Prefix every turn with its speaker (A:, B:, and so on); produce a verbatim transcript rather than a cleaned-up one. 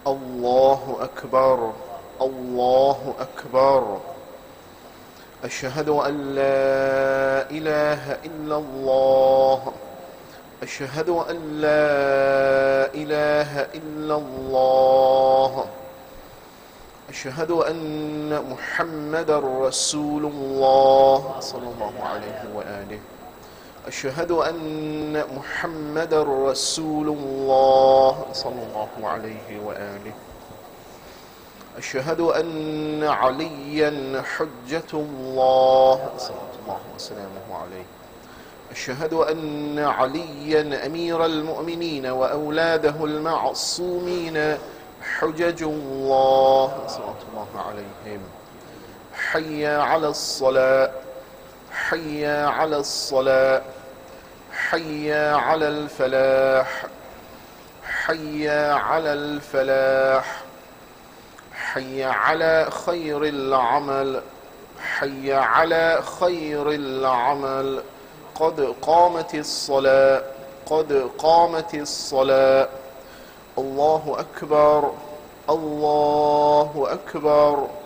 A: الله أكبر الله أكبر. أشهد أن لا إله إلا الله أشهد أن لا إله إلا الله أشهد أن محمدا رسول الله صلى الله عليه وآله. أشهد أن محمدا رسول الله صلى الله عليه وآله. أشهد أن عليا حجة الله صلى الله وسلامه عليه. أشهد أن عليا أمير المؤمنين وأولاده المعصومين حجج الله صلى الله عليهم. حي على الصلاة حي على الصلاة حي على الفلاح حي على الفلاح حي على خير العمل حي على خير العمل. قد قامت الصلاة قد قامت الصلاة. الله أكبر الله أكبر.